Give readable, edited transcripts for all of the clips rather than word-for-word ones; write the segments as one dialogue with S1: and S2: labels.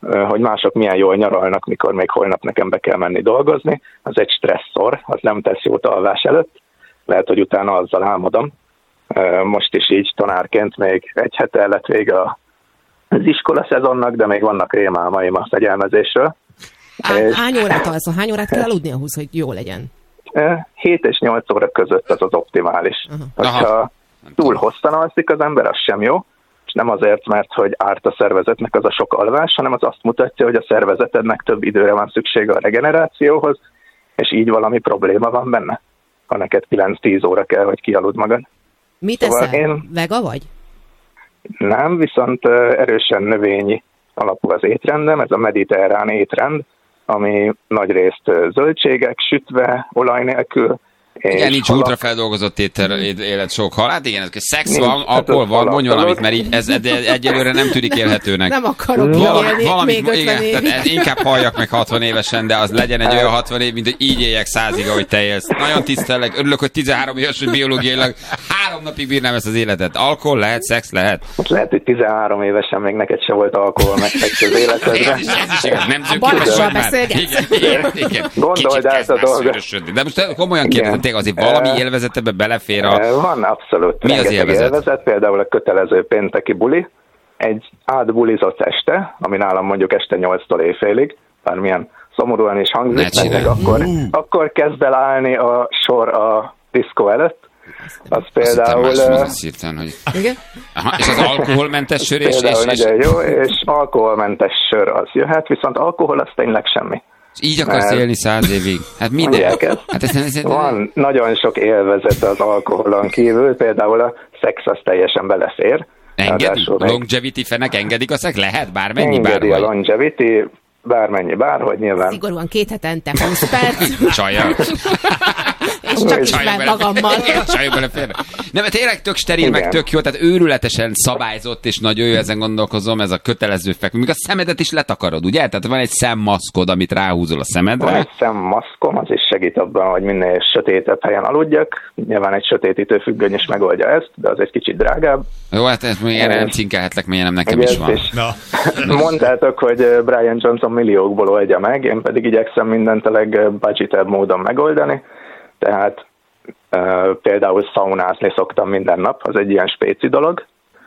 S1: hogy mások milyen jól nyaralnak, mikor még holnap nekem be kell menni dolgozni, az egy stresszor, az nem tesz jót alvás előtt, lehet, hogy utána azzal álmodom. Most is így tanárként még egy hete lett vége az iskola szezonnak, de még vannak rémálmaim a fegyelmezésről.
S2: Hány órát alszol? Hány órát kell aludni ahhoz, hogy jó legyen?
S1: 7 és 8 óra között az optimális. Hogyha túl hosszan alszik az ember, az sem jó, és nem azért, mert hogy árt a szervezetnek az a sok alvás, hanem az azt mutatja, hogy a szervezetednek több időre van szüksége a regenerációhoz, és így valami probléma van benne, ha neked 9-10 óra kell, hogy kialudd magad.
S2: Mit eszel? Vega vagy?
S1: Nem, viszont erősen növényi alapú az étrendem, ez a mediterrán étrend, ami nagyrészt zöldségek, sütve, olaj nélkül.
S3: Igen, nincs ultrafeldolgozott élet sok hal. Hát igen, szex van, alkohol van, mondj valamit, mert így ez egyelőre nem tűnik élhetőnek.
S2: Nem akarok élni még 50 évig.
S3: Tehát inkább halljak meg 60 évesen, de az legyen egy olyan 60 év, mint hogy így éljek 100-ig, ahogy te élsz. Nagyon tisztellek, örülök, hogy 13 éves, hogy biológiailag 3 napig bírnám ezt az életet. Alkohol lehet, szex lehet?
S1: Lehet, hogy 13 évesen még neked se volt alkohol, meg szex az életedre.
S3: Ez is igaz, nem
S2: Balázsral beszélgetsz.
S3: Igen.
S1: Gondold át a dolgot.
S3: De most komolyan kérdezem, azért valami élvezetebe belefér
S1: Van abszolút.
S3: Mi az élvezet?
S1: Például a kötelező pénteki buli, egy átbulizott este, ami nálam mondjuk este 8-tól éjfélig, bármilyen szomorúan is hangzik, meg akkor kezd el állni a sor a diszkó előtt. Az például...
S2: Igen?
S3: Aha, és az alkoholmentes sör és...
S1: Nagyon jó, és alkoholmentes sör az jöhet, viszont alkohol az tényleg semmi.
S3: Így akarsz élni 100 évig? Hát minden. Hát
S1: van nagyon sok élvezet az alkoholon kívül, például a szex az teljesen belefér.
S3: Engedik? Longevity fenek engedik a szex? Lehet? Bármennyi?
S1: Engedi a longevity, bármennyi, bárhogy nyilván.
S2: Szigorúan 2 hetente 20 perc.
S3: Csajjal.
S2: És csak ismert magammal.
S3: Csajjal belefér. Nem, mert tényleg tök steril, meg tök jó, tehát őrületesen szabályzott, és nagyon jó, ezen gondolkozom, ez a kötelező fekvő. Még a szemedet is letakarod, ugye? Tehát van egy szemmaszkod, amit ráhúzol a szemedre.
S1: Van egy szemmaszkom, az is segít abban, hogy minél sötétebb helyen aludjak. Nyilván egy sötétítő függöny is megoldja ezt, de az egy kicsit drágább.
S3: Jó, hát erre nem cinkelhetlek, mert nekem is van.
S1: Mondtátok, hogy Brian Johnson milliókból oldja meg, én pedig igyekszem mindent a legbudgetebb módon megoldani. Tehát például szaunázni szoktam minden nap, az egy ilyen spéci dolog,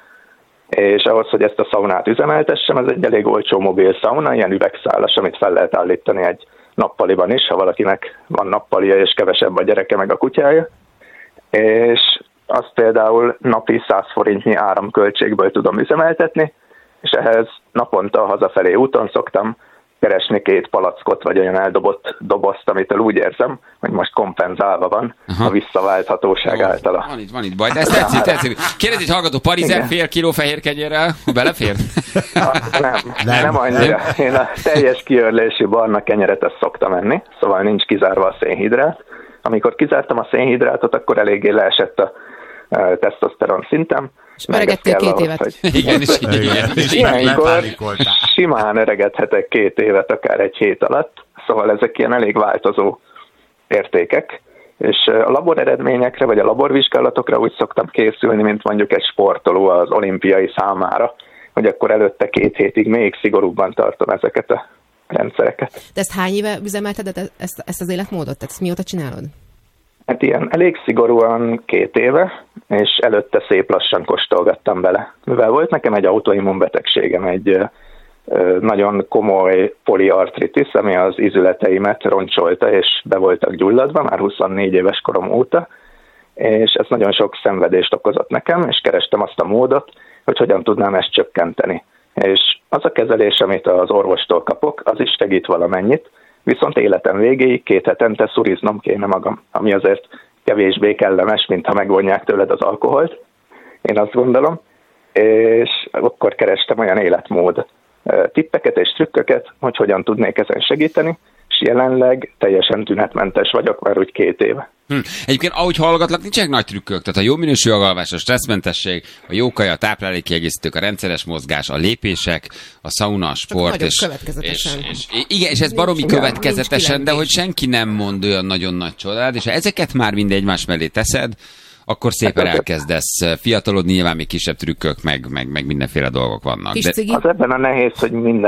S1: és ahhoz, hogy ezt a szaunát üzemeltessem, ez egy elég olcsó mobil szauna, ilyen üvegszálas, amit fel lehet állítani egy nappaliban is, ha valakinek van nappalia, és kevesebb a gyereke meg a kutyája, és azt például napi 100 forintnyi áramköltségből tudom üzemeltetni, és ehhez naponta hazafelé úton szoktam keresni 2 palackot, vagy olyan eldobott dobozt, amitől úgy érzem, hogy most kompenzálva van a visszaválthatóság általa.
S3: Van itt baj, de ez tetszik. Kérdez egy hallgató, parizer fél kiló fehér kenyérrel, belefér?
S1: Nem annyira. Én a teljes kiörlési barna kenyeret ezt szoktam enni, szóval nincs kizárva a szénhidrát. Amikor kizártam a szénhidrátot, akkor eléggé leesett a tesztoszteron szintem.
S2: És öregedtél 2 évet.
S3: Igen.
S1: Ilyenkor simán öregedhetek 2 évet, akár egy hét alatt, szóval ezek ilyen elég változó értékek, és a laboreredményekre, vagy a laborvizsgálatokra úgy szoktam készülni, mint mondjuk egy sportoló az olimpiai számára, hogy akkor előtte 2 hétig még szigorúbban tartom ezeket a rendszereket.
S2: De ezt hány éve üzemelted ezt az életmódot? Tehát ezt mióta csinálod?
S1: Hát ilyen elég szigorúan 2 éve, és előtte szép lassan kóstolgattam bele. Mivel volt nekem egy autoimmunbetegségem, egy nagyon komoly poliartritis, ami az izületeimet roncsolta, és be voltak gyulladva, már 24 éves korom óta, és ez nagyon sok szenvedést okozott nekem, és kerestem azt a módot, hogy hogyan tudnám ezt csökkenteni. És az a kezelés, amit az orvostól kapok, az is segít valamennyit, viszont életem végéig 2 hetente szuriznom kéne magam, ami azért kevésbé kellemes, mint ha megvonják tőled az alkoholt, én azt gondolom, és akkor kerestem olyan életmód tippeket és trükköket, hogy hogyan tudnék ezen segíteni, és jelenleg teljesen tünetmentes vagyok már úgy 2 éve.
S3: Egyébként, ahogy hallgatlak, nincsenek nagy trükkök, tehát a jó minőségű alvás, a stresszmentesség, a jó kaja, a táplálékkiegészítők, a rendszeres mozgás, a lépések, a szauna, a sport, és igen, és ez baromi következetesen, de hogy senki nem mond olyan nagyon nagy csodát, és ha ezeket már mind egymás mellé teszed, akkor szépen elkezdesz fiatalodni, nyilván még kisebb trükkök, meg mindenféle dolgok vannak.
S1: Az ebben a nehéz, hogy minden